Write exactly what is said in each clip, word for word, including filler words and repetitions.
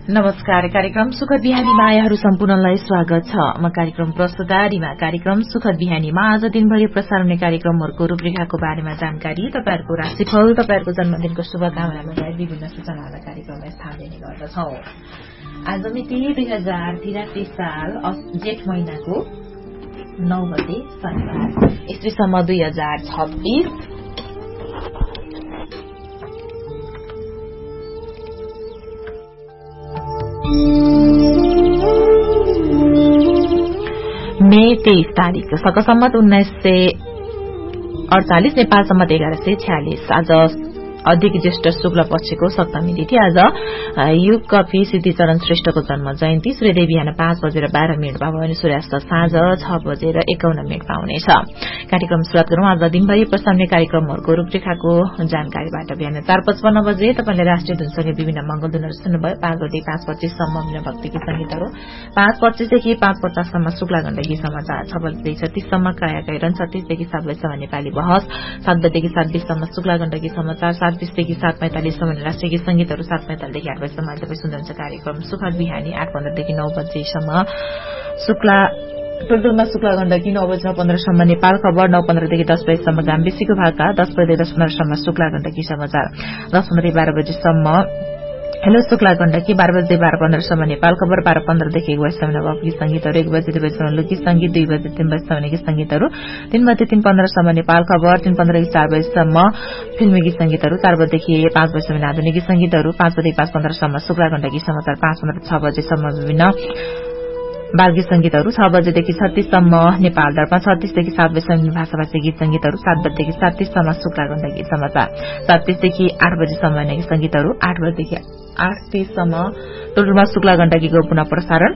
नमस्कार। कार्यक्रम सुखद बिहानीमा यहाँहरू सम्पूर्णलाई स्वागत छ। म कार्यक्रम प्रस्तुता रिमा। कार्यक्रम सुखद बिहानीमा आज दिनभरि प्रसारण हुने कार्यक्रमहरूको रूपरेखाको बारेमा जानकारी, तपाईहरूको राशिफल, तपाईहरूको जन्मदिनको शुभकामना लगायत विभिन्न सूचनाहरूलाई कार्यक्रममा स्थान दिने गर्दछौ। आज मिति दुई हजार तिरासी साल जेठ महिनाको नौ गते शनिबार, इस्वीसम्म दुई हजार छब्बीस। मे तेईस तारीक सकसम्मत उन्नाइस सय अड़तालीस, नेपाल सम्मत एघार सय छ्यालिस। आज अधिक ज्येष्ठ शुक्ल पक्षको सप्तमी तिथि। आज युग कवि सिद्धिचरण श्रेष्ठको जन्म जयन्ती। सूर्यदेव बिहान पाँच बजेर बाह्र मिनटमा भयो भने सूर्यास्त साँझ छ बजेर एकाउन्न मिनटमा हुनेछ। कार्यक्रम शुरूआत गरौं। आज दिनभरि प्रसारण कार्यक्रमहरूको रूपरेखाको जानकारीबाट। बिहान चार पचपन्न बजे तपाईँले राष्ट्रिय धुनसँगै विभिन्न मंगल धुनहरू सुन्नुभयो। पाँच बजे पाँच पच्चीससम्म विभिन्न भक्तिको संगीतहरू, पाँच पच्चीसदेखि पाँच पचाससम्म शुक्ला गण्डकी समाचार, छ बजेदेखि छत्तीससम्म काया कैरन, छत्तीसदेखि सात बजेसम्म नेपाली बहस, सात बजेदेखि सात बीससम्म शुक्ला गण्डकी समाचार, सात बीसदेखि सात पैंतालिससम्म राष्ट्रिय गीत संगीतहरू, सात पैंतालिसदेखि आठ बजेसम्म तपाईँ सुन्नुहुन्छ कार्यक्रम सुखद बिहानी। आठ पन्ध्रदेखि नौ बजेसम्म शुक्ला टोलटोलमा शुक्ला गण्डकी, नौ बजेसम्म पन्ध्रसम्म नेपाल खबर, नौ पन्ध्रदेखि दस बजेसम्म गाम्बेसीको भाका, दस बजेदेखि दस पन्ध्रसम्म शुक्ला गण्डकी समाचार, दस पन्ध्रदेखि बाह्र बजेसम्म हेलो शुक्ला गण्डकी, बाह्र बजे बाह्र पन्ध्रसम्म नेपाल खबर, बाह्र पन्ध्रदेखि एक बजेसम्म नवाब गीत संगीतहरू, एक बजे दुई बजेसम्म लोकगीत संगीत, दुई बजे तीन बजेसम्म गीत संगीतहरू, तीन बजे तीन पन्ध्रसम्म नेपाल खबर, तीन पन्ध्रदेखि चार बजेसम्म फिल्मी गीत संगीतहरू, चार बजेदेखि पाँच बजेसम्म आधुनिक गीत संगीतहरू, पाँच बजेदेखि पाँच पन्ध्रसम्म शुक्ला गण्डकी समाचार, पाँच पन्ध्र छ बजेसम्म विभिन्न बाल गीत संगीतहरू, छ बजेदेखि छत्तीससम्म नेपाल दर्पण, छत्तीसदेखि सात बजेसम्म भाषाभाषी गीत संगीतहरू, सात बजेदेखि सात तीससम्म शुक्ला गण्डकी समाचार, सात तीसदेखि आठ बजेसम्म गीत संगीतहरू, आठ बजेदेखि आठ तीससम्म टोलटोलमा शुक्ला गण्डकीको पुनः प्रसारण,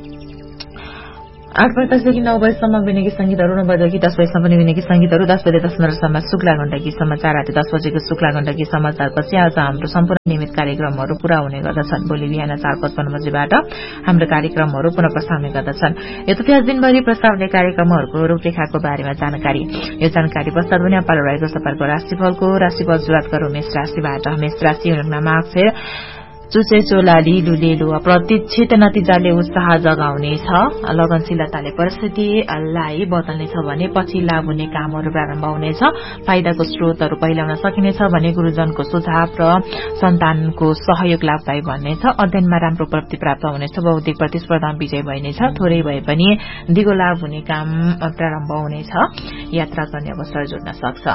आठ पैंतालिसदेखि नौ बजेसम्म विभिन्न गीत संगीतहरू, नौ बजेदेखि दस बजेसम्म विभिन्न गीत संगीतहरू, दस बजे दस पन्ध्रसम्म शुक्ला गण्डकी समाचार, राति दस बजेको शुक्ला गण्डकी समाचारपछि आज हाम्रो सम्पूर्ण नियमित कार्यक्रमहरू पूरा हुने गर्दछन्। भोलि बिहान चार पचपन्न बजेबाट हाम्रो कार्यक्रमहरू पुनः प्रसारण हुने गर्दछन्। यो तथ्य दिनभरि प्रसारण हुने कार्यक्रमहरूको रूपरेखाको बारेमा जानकारी। यो जानकारी पश्चात पनि अपार रहेको तपाईँको राशिफलको राशिफल सुरुवात गरौं मेष राशिबाट। मेष राशि हुनुमा अक्षर चुचे चोलाली लुलेलु प्रतीक्षित नतिजाले उत्साह जगाउनेछ। लगनशीलताले परिस्थितिलाई बदल्नेछ भने पछि लाभ हुने कामहरू प्रारम्भ हुनेछ। फाइदाको स्रोतहरू पहिल्याउन सकिनेछ भने गुरूजनको सुझाव र सन्तानको सहयोग लाभदायी बन्नेछ। अध्ययनमा राम्रो प्रगति प्राप्त हुनेछ। बौद्धिक प्रतिस्पर्धामा विजय भइनेछ। थोरै भए पनि दिगो लाभ हुने काम प्रारम्भ हुनेछ। यात्रा गर्ने अवसर जोड्न सक्छ।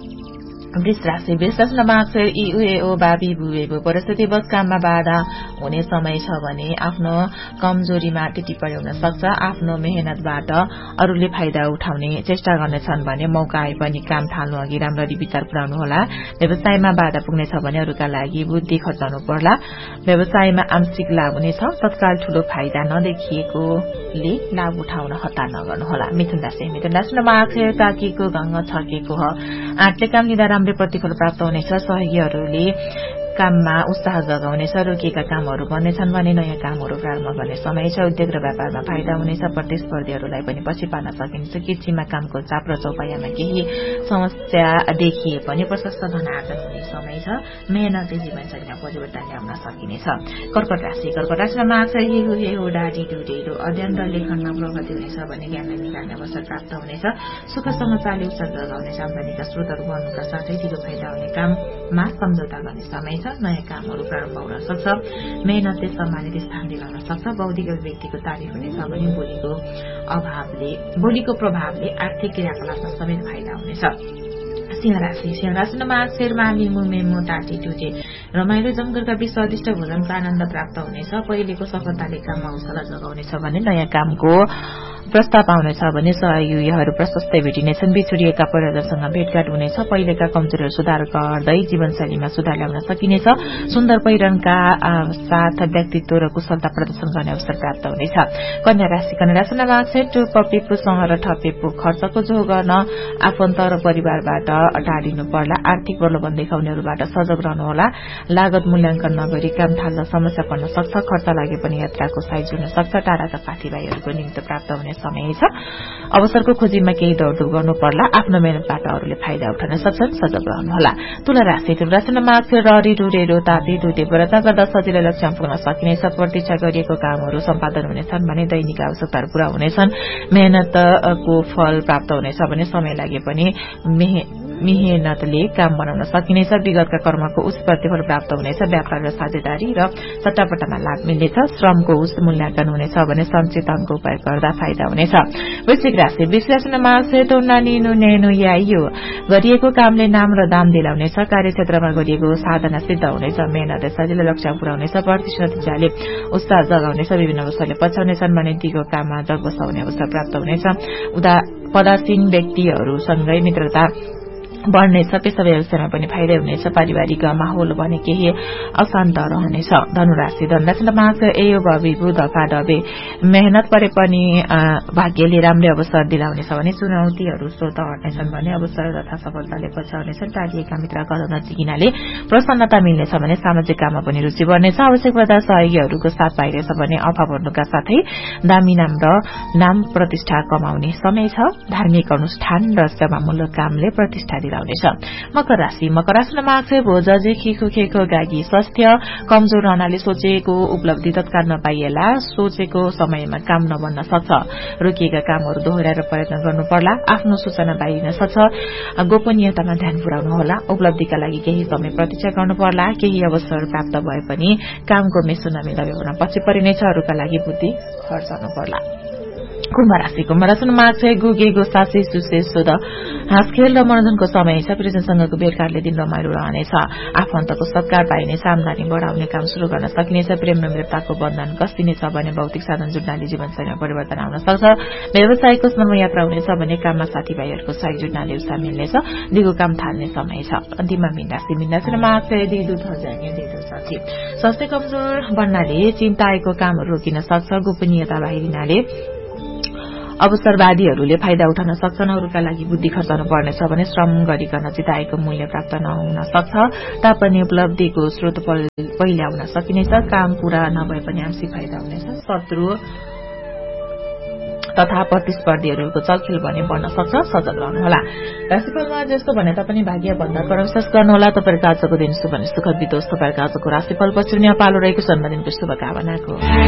वृष राशि वृष राशिमा अक्षर इ उए ओ बाबी बुवेको परिस्थितिवश काममा बाधा हुने समय छ भने आफ्नो कमजोरीमाथि टिप्पणी हुन सक्छ। आफ्नो मेहनतबाट अरूले फाइदा उठाउने चेष्टा गर्नेछन् भने मौका आए पनि काम थाल्नु अघि राम्ररी विचार पुर्याउनु होला। व्यवसायमा बाधा पुग्नेछ भने अरूका लागि बुद्धि खर्चाउनु पर्ला। व्यवसायमा आंशिक लाभ हुनेछ। तत्काल ठूलो फाइदा नदेखिएकोले लाभ उठाउन हतार नगर्नुहोला। मिथुन राशि मिथुन राशिमा अक्षर काकीको गंग छकेको ह। आठले काम लिँदा राम्रो प्रतिफल प्राप्त हुनेछ। सहयोगीहरूले काममा उत्साह जगाउनेछ। रोकिएका कामहरू बन्नेछन् भने नयाँ कामहरू प्रारम्भ गर्ने समय छ। उद्योग र व्यापारमा फाइदा हुनेछ। प्रतिस्पर्धीहरूलाई पनि पछि पार्न सकिन्छ। किर्चीमा कामको चाप र चौपायामा केही समस्या देखिए पनि प्रशस्त धनार्जन हुने समय छ। मेहनतले जीवनशैलीमा परिवर्तन ल्याउन सकिनेछ। कर्कट राशि कर्कट राशिमा अक्षर हेहु हेहु डाडी डुडेरो अध्ययन र लेखनमा प्रगति हुनेछ भने ज्ञानलाई निकाल्ने अवसर प्राप्त हुनेछ। सुख समाचारले उत्साह जगाउनेछ। आम्दानीका स्रोतहरू बढ्नुका साथै दिगो फाइदा हुने काममा सम्झौता गर्ने समय छ। नयाँ कामहरू प्रारम्भ हुन सक्छ। मेहनतले सम्मानित स्थान दिलाउन सक्छ। बौद्धिक व्यक्तिको तारिफ हुनेछ भने बोलीको अभावले बोलीको प्रभावले आर्थिक क्रियाकलापमा समेत फाइदा हुनेछ। सिंह राशि सिंह राशिमा शेरमा लिमु मेमो टाटी टुटे रमाइलो जमघटका बीच स्वादिष्ट भोजनको आनन्द प्राप्त हुनेछ। पहिलेको सफलताले काममा उत्साह जगाउनेछ भने नयाँ कामको प्रस्ताव आउनेछ भने सहयोगीहरू प्रशस्तै भेटिनेछन्। बिछोडिएका परिवारसँग भेटघाट हुनेछ। पहिलेका कमजोरीहरू सुधार गर्दै जीवनशैलीमा सुधार ल्याउन सकिनेछ। सुन्दर पहिरनका साथ व्यक्तित्व र कुशलता प्रदर्शन गर्ने अवसर प्राप्त हुनेछ। कन्या राशि कन्या राशिमा अक्षर टु पपेपुसँग र ठपेपु खर्चको जो गर्न आफन्त र परिवारबाट टाढिनु पर्ला। आर्थिक प्रलोभन देखाउनेहरूबाट सजग रहनुहोला। लागत मूल्याङ्कन नगरी काम थाल्दा समस्या पर्न सक्छ। खर्च लागे पनि यात्राको साइज हुन सक्छ। टाढाका साथीभाइहरूको निमित्त प्राप्त हुने समय छ। अवसरको खोजीमा केही दौडधुप गर्नु पर्ला, आफ्नो मेहनतबाट अरूले फाइदा उठाउन सक्छन्, सजग रहनुहोला। तुला राशि राशिमा मार्ग ररी रुरेरो ताती दुटे व्रत गर्दा सजिलै लक्ष्य पुग्न सकिनेछ। प्रतीक्षा गरिएको कामहरू सम्पादन हुनेछन् भने दैनिक आवश्यकताहरू पूरा हुनेछन्। मेहनतको फल प्राप्त हुनेछ भने समय लागे पनि मेहनतले काम बनाउन सकिनेछ। विगतका कर्मको उच्च प्रतिफल प्राप्त हुनेछ। व्यापार र साझेदारी र सट्टापट्टामा लाभ मिल्नेछ। श्रमको उच्च मूल्याङ्कन हुनेछ भने सञ्चित धनको उपयोग गर्दा फाइदा हुनेछ। वृश्चिक राशि विश्लेषण मार्ग निनु नेनु याइयो गरिएको कामले नाम र दाम दिलाउनेछ। कार्यक्षेत्रमा गरिएको साधना सिद्ध हुनेछ। मेहनतले सजिलो लक्ष्य पुर्याउनेछ। प्रत्यक्ष नतिजाले उत्साह जगाउनेछ। विभिन्न अवस्थाले पछाउनेछन् भने दिगो काममा जग बसाउने अवस्था प्राप्त हुनेछ। उदा पदासीन व्यक्तिहरूसँगै मित्रता बढ़नेछ। पेशा व्यवसायमा पनि फाइदा हुनेछ। पारिवारिक माहौल भने केही अशान्त रहनेछ। धनुराशि धनराशि मार्ग एयो भविभू दफा डबे मेहनत परे पनि भाग्यले राम्रो अवसर दिलाउनेछ भने चुनौतीहरू स्रोत हट्नेछन् भने अवसर तथा सफलताले पछाउनेछन्। टाढिएका मित्रका नजिकिनाले प्रसन्नता मिल्नेछ भने सामाजिक काममा पनि रुचि बढ्नेछ। आवश्यक पर्दा सहयोगीहरूको साथ पाइरहेछ भने अभावहरूका साथै दामी नाम र नाम प्रतिष्ठा कमाउने समय छ। धार्मिक अनुष्ठान र सेवामूलक कामले प्रतिष्ठा मकर राशि मकर राशिमा मार्ग भोजजे खिखो खेखो गागी स्वास्थ्य कमजोर रहनाले सोचेको उपलब्धि तत्काल नपाइएला। सोचेको समयमा काम नबन्न सक्छ। रोकिएका कामहरू दोहोर्याएर प्रयत्न गर्नु पर्ला। आफ्नो सूचना बाहिरिन सक्छ। गोपनीयतामा ध्यान पुर्याउनु होला। उपलब्धिका लागि केही समय प्रतीक्षा गर्नु पर्ला। केही अवसर प्राप्त भए पनि कामको मेसो नमिल्दा हुन पछि परिनेछ। अरूका लागि बुद्धि खर्चनु पर्ला। कुम्भ राशि कुम्भ राशिमा मार्ग गुगेगो सासी सुसे सोध हाँस खेल र मनोरञ्जनको समय छ। प्रियजनसँगको भेटघाटले दिन रमाइलो रहनेछ। आफन्तको सत्कार पाइनेछ। आमदानी बढ़ाउने काम शुरू गर्न सकिनेछ। प्रेम र मित्रताको बन्धन कसिनेछ भने भौतिक साधन जुट्नाले जीवनशैलीमा परिवर्तन आउन सक्छ। व्यवसायको स्मरण यात्रा हुनेछ भने काममा साथीभाइहरूको सहयोग जुट्नाले उत्साह मिल्नेछ। दिगो काम थाल्ने समय छ। अन्तिममा मीन राशि मीन राशिमा मार्ग साथी स्वास्थ्य कमजोर बन्नाले चिन्ताएको कामहरू रोकिन सक्छ। गोपनीयता बाहिरिनाले अवसरवादीहरूले फाइदा उठाउन सक्छन्। अरूका लागि बुद्धि खर्चनु पर्नेछ भने श्रम गरिकन चिताएको मूल्य प्राप्त नहुन सक्छ। तापनि उपलब्धिको स्रोत पहिला हुन सकिनेछ। काम पूरा नभए पनि आंशिक फाइदा हुनेछ। शत्रु तथा प्रतिस्पर्धीहरूको चलखेल भने बढ्न सक्छ। सजग रहनुहोला। राशिफलमा जस्तो भने तापनि भाग्य भन्दा कर विश्वास गर्नुहोला। तपाईँको आजको दिन शुभ सुखद बितोस्। तपाईँको आजको राशिफल पछि पालो रहेको जन्मदिनको शुभकामनाको